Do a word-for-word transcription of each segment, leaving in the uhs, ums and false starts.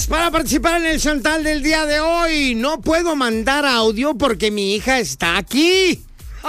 Llamas para participar en el Chantal del día de hoy. No puedo mandar audio porque mi hija está aquí.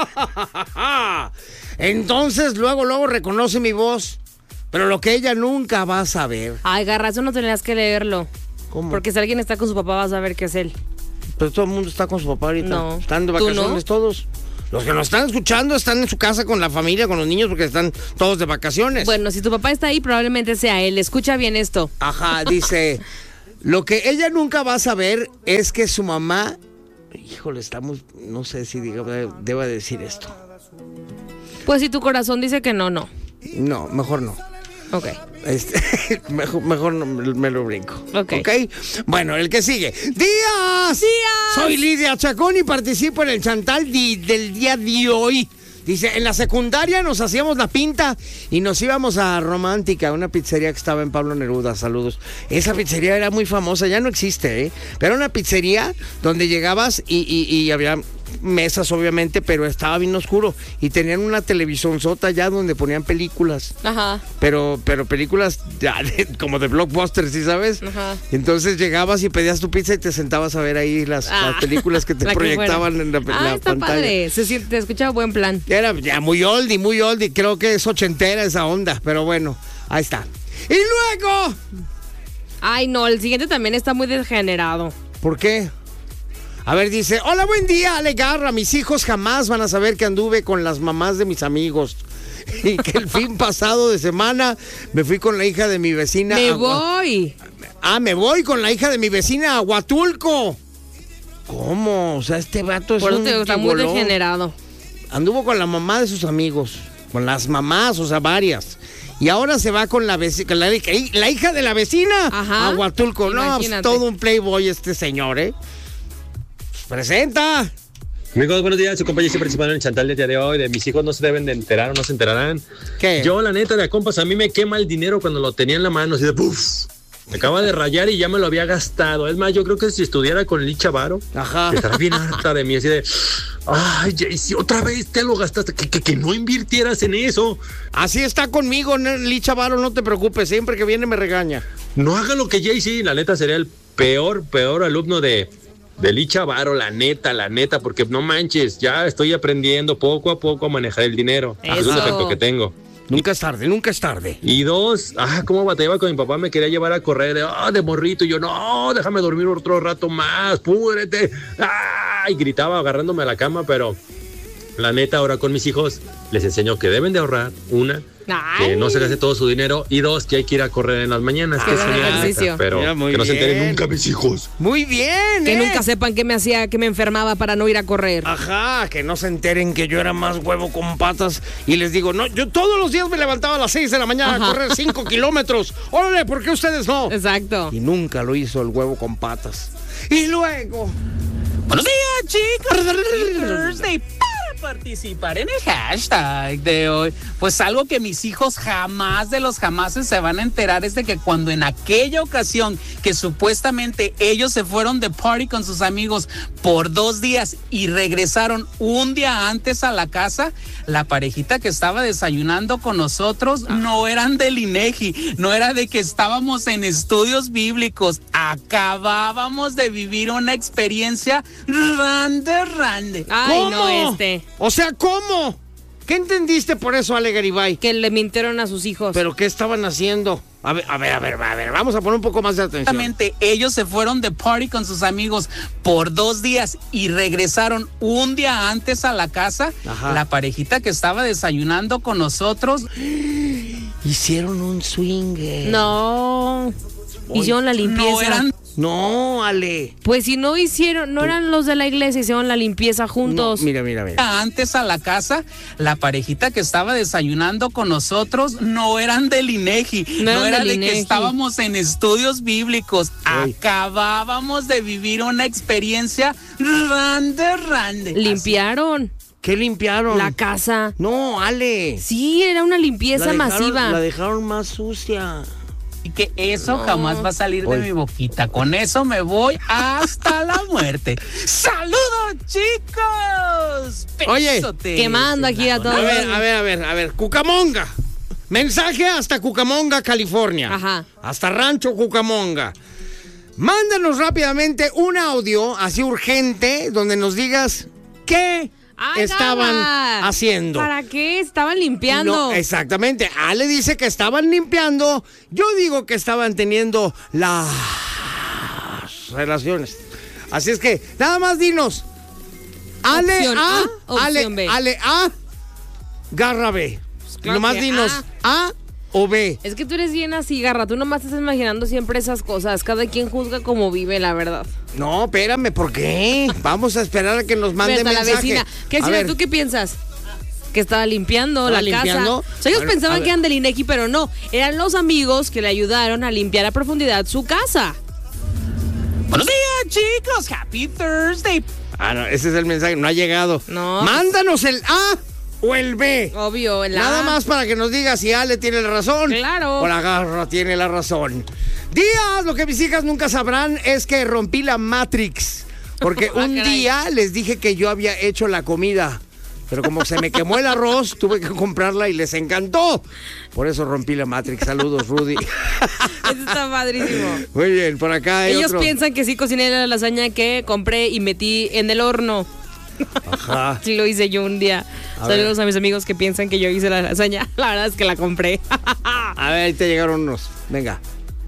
Entonces luego, luego reconoce mi voz. Pero lo que ella nunca va a saber. Ay, Garra, eso no tenías que leerlo. ¿Cómo? Porque si alguien está con su papá, vas a ver que es él. Pero todo el mundo está con su papá ahorita. No. Están de vacaciones ¿Tú no? todos. Los que nos están escuchando están en su casa con la familia, con los niños, porque están todos de vacaciones. Bueno, si tu papá está ahí, probablemente sea él. Escucha bien esto. Ajá, dice, lo que ella nunca va a saber es que su mamá... Híjole, estamos... No sé si diga, deba decir esto. Pues si tu corazón dice que no, no. No, mejor no. Ok. Este, mejor, mejor no, me lo brinco. Ok. Ok. Bueno, el que sigue. ¡Días! ¡Días! Soy Lidia Chacón y participo en el Chantal di, del día de hoy. Dice, en la secundaria nos hacíamos la pinta y nos íbamos a Romántica, una pizzería que estaba en Pablo Neruda. Saludos. Esa pizzería era muy famosa, ya no existe, ¿eh? Pero era una pizzería donde llegabas y, y, y había mesas, obviamente, pero estaba bien oscuro. Y tenían una televisión sota ya donde ponían películas. Ajá. Pero, pero películas ya de, como de blockbuster, ¿sí sabes? Ajá. Entonces llegabas y pedías tu pizza y te sentabas a ver ahí las, Ah, las películas que te la que proyectaban fuera. en la, ah, la está pantalla. padre. Se siente, te escucha buen plan. Era ya muy oldie, muy oldie. Creo que es ochentera esa onda, pero bueno, ahí está. Y luego... Ay, no, el siguiente también está muy degenerado. ¿Por qué? A ver, dice, hola, buen día, Ale Garra. Mis hijos jamás van a saber que anduve con las mamás de mis amigos. Y que el fin pasado de semana me fui con la hija de mi vecina. Me a... voy. Ah, me voy con la hija de mi vecina a Huatulco. ¿Cómo? O sea, este vato es Por eso un te digo, está muy gigoló. degenerado. Anduvo con la mamá de sus amigos. Con las mamás, o sea, varias. Y ahora se va con la vecina, la, la hija de la vecina. Ajá. A Huatulco. No, Imagínate. pues, todo un playboy este señor, ¿eh? Presenta. Amigos, buenos días. Su compañero está participando en el Chantal del día de hoy. De mis hijos no se deben de enterar o no se enterarán. ¿Qué? Yo, la neta, de compas, a mí me quema el dinero cuando lo tenía en la mano, así de puff. Me acaba de rayar y ya me lo había gastado. Es más, yo creo que si estuviera con Licha Varo, Ajá. estará bien harta de mí, así de, ay, Jaycee, otra vez te lo gastaste. Que, que, que no invirtieras en eso. Así está conmigo, Licha Varo, no te preocupes. Siempre que viene me regaña. No haga lo que Jaycee, la neta, sería el peor, peor alumno de... De Licha Varo, la neta, la neta, porque no manches, ya estoy aprendiendo poco a poco a manejar el dinero. Eso. Es un defecto que tengo. Nunca es tarde, nunca es tarde. Y dos, ah, cómo batallaba con mi papá, me quería llevar a correr, de, ah, de morrito, y yo, no, déjame dormir otro rato más, púdrete. Ah, y gritaba agarrándome a la cama, pero la neta, ahora con mis hijos, les enseño que deben de ahorrar, una, Ay. que no se gaste todo su dinero, y dos, que hay que ir a correr en las mañanas, Qué que es buen genial, ejercicio. pero Mira, muy que no se enteren bien. nunca mis hijos. Muy bien, Que ¿eh? nunca sepan que me hacía, que me enfermaba para no ir a correr. Ajá, que no se enteren que yo era más huevo con patas. Y les digo, no, yo todos los días me levantaba a las seis de la mañana Ajá. a correr cinco kilómetros. Órale, ¿por qué ustedes no? Exacto. Y nunca lo hizo el huevo con patas. Y luego... Buenos días, chicos. Thursday para participar en el hashtag de hoy. Pues algo que mis hijos jamás de los jamases se van a enterar es de que cuando en aquella ocasión que supuestamente ellos se fueron de party con sus amigos por dos días y regresaron un día antes a la casa, la parejita que estaba desayunando con nosotros no eran del INEGI, no era de que estábamos en estudios bíblicos, acabábamos de vivir una experiencia rande, rande. Ay, ¿Cómo? no, este. O sea, ¿cómo? ¿Qué entendiste por eso, Ale Garibay? Que le mintieron a sus hijos. ¿Pero qué estaban haciendo? A ver, a ver, a ver, a ver, vamos a poner un poco más de atención. Exactamente, ellos se fueron de party con sus amigos por dos días y regresaron un día antes a la casa. Ajá. La parejita que estaba desayunando con nosotros. Hicieron un swing. No. Hicieron la limpieza. No eran No, Ale. Pues si no hicieron, no eran los de la iglesia, hicieron la limpieza juntos. No, mira, mira, mira. antes a la casa, la parejita que estaba desayunando con nosotros no eran del INEGI, No no, eran era del de INEGI. que estábamos en estudios bíblicos, Ay. acabábamos de vivir una experiencia rande, rande. Limpiaron ¿Qué limpiaron? la casa. No, Ale. Sí, era una limpieza La dejaron- masiva. La dejaron más sucia. Y que eso No. jamás va a salir Oy. de mi boquita. Con eso me voy hasta la muerte. ¡Saludos, chicos! Oye, Besotes. quemando aquí a todos. A ver, a ver, a ver, a ver. Cucamonga. Mensaje hasta Cucamonga, California. Ajá. Hasta Rancho Cucamonga. Mándanos rápidamente un audio así urgente donde nos digas qué Ay, estaban Garra. haciendo. ¿Para qué? Estaban limpiando. No, exactamente. Ale dice que estaban limpiando. Yo digo que estaban teniendo las relaciones. Así es que, nada más dinos. Ale Opción A, A, opción Ale, B. Ale A, Garra B. claro Nomás que dinos A. o B. Es que tú eres bien así, Garra. Tú nomás estás imaginando siempre esas cosas. Cada quien juzga como vive, la verdad. No, espérame, ¿por qué? Vamos a esperar a que nos mande Pero hasta mensaje. la vecina. ¿Qué A vecina, ver, tú qué piensas? Que estaba limpiando ¿Estaba la limpiando? casa. O sea, ellos Bueno, a pensaban ver. que eran del INEGI, pero no. Eran los amigos que le ayudaron a limpiar a profundidad su casa. Buenos días, chicos. Happy Thursday. Ah, no, ese es el mensaje, no ha llegado. No. Mándanos el A o el B. Obvio, el Nada A. más para que nos diga si Ale tiene la razón. Claro. O la Garra tiene la razón. Días, lo que mis hijas nunca sabrán es que rompí la Matrix. Porque Ah, un caray. día les dije que yo había hecho la comida. Pero como se me quemó el arroz, tuve que comprarla y les encantó. Por eso rompí la Matrix. Saludos, Rudy. Eso está padrísimo. Muy bien, por acá hay Ellos otro. piensan que sí cociné la lasaña que compré y metí en el horno. Ajá. Sí lo hice yo un día. A Saludos a mis amigos que piensan que yo hice la lasaña. La verdad es que la compré. A ver, ahí te llegaron unos. Venga.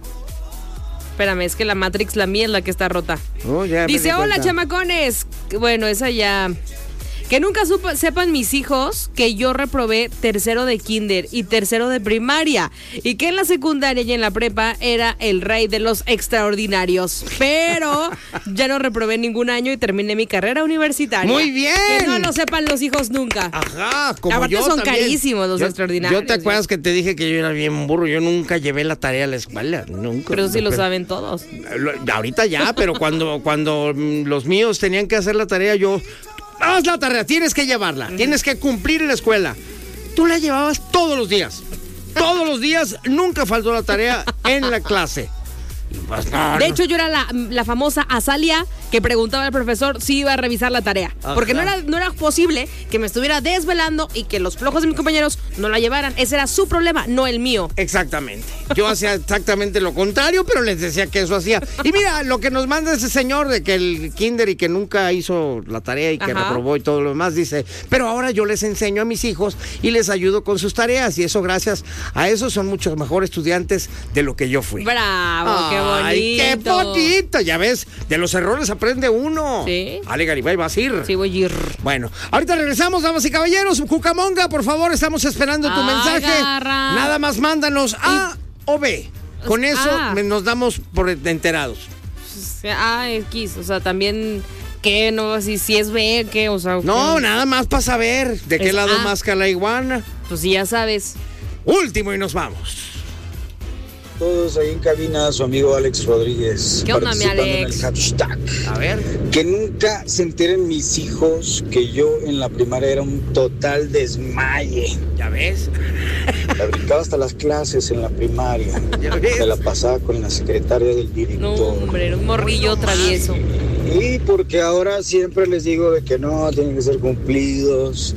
Espérame, es que la Matrix, la mía es la que está rota. Oh, ya me di Dice, hola cuenta. chamacones. Bueno, esa ya... Que nunca supa- sepan mis hijos que yo reprobé tercero de kinder y tercero de primaria. Y que en la secundaria y en la prepa era el rey de los extraordinarios. Pero ya no reprobé ningún año y terminé mi carrera universitaria. ¡Muy bien! Que no lo sepan los hijos nunca. Ajá, como Aparte yo son también. carísimos los Yo- extraordinarios. Yo te acuerdas que te dije que yo era bien burro. Yo nunca llevé la tarea a la escuela. Nunca. Pero sí lo Pero- saben todos. Lo- Ahorita ya, pero cuando, cuando mm, los míos tenían que hacer la tarea, yo... Haz la tarea, tienes que llevarla. Tienes que cumplir en la escuela. Tú la llevabas todos los días. Todos los días, nunca faltó la tarea en la clase. Y pues, no, De no. hecho, yo era la, la famosa Azalia que preguntaba al profesor si iba a revisar la tarea. Ajá. Porque no era, no era posible que me estuviera desvelando y que los flojos de mis compañeros no la llevaran. Ese era su problema, no el mío. Exactamente. Yo hacía exactamente lo contrario, pero les decía que eso hacía. Y mira, lo que nos manda ese señor de que el kinder y que nunca hizo la tarea y que Ajá. reprobó y todo lo demás, dice, pero ahora yo les enseño a mis hijos y les ayudo con sus tareas. Y eso gracias a eso son muchos mejores estudiantes de lo que yo fui. Bravo, qué bonito. ¡Ay, qué bonito! Ya ves, de los errores aprende uno. Sí. Ale Garibay, vas a ir. Sí, voy a ir. Bueno, ahorita regresamos, damas y caballeros. Cucamonga, por favor, estamos esperando tu Ay, mensaje. Garra. Nada más mándanos A o B. Con eso Ah. me- nos damos por enterados. Ah, X, o sea, también, ¿qué? No, si, si es B, ¿qué? O sea, No, ¿qué? nada más para saber de qué Es lado A. masca la iguana. Pues sí, ya sabes. Último y nos vamos. Todos ahí en cabina, su amigo Alex Rodríguez. ¿Qué onda, mi participando Alex? En el hashtag. A ver. Que nunca se enteren mis hijos que yo en la primaria era un total desmaye. Ya ves. La brincaba hasta las clases en la primaria. Ya ves. Me la pasaba con la secretaria del director. No, hombre, era un morrillo travieso. Y porque ahora siempre les digo de que no, tienen que ser cumplidos,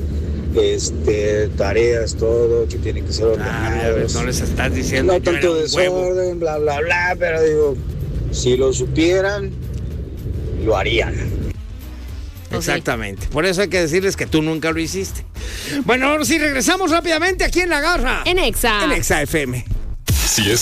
este, tareas, todo, que tienen que ser Ah, ordenados. no les estás diciendo No que yo tanto era un huevo. desorden, bla, bla, bla, pero digo, si lo supieran, lo harían. Exactamente. Por eso hay que decirles que tú nunca lo hiciste. Bueno, ahora sí regresamos rápidamente aquí en La Garra. En Exa. En Exa F M. Si es